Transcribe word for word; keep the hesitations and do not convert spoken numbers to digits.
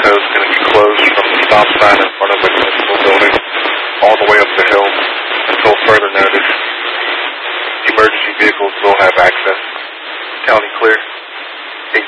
is going to be closed from the stop sign in front of the municipal building all the way up the hill until further notice. Emergency vehicles will have access. County clear.